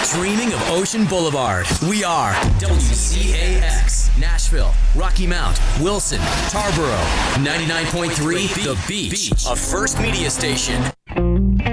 Dreaming of Ocean Boulevard. We are WCAX, Nashville, Rocky Mount, Wilson, Tarboro, 99.3, The Beach, a First Media station.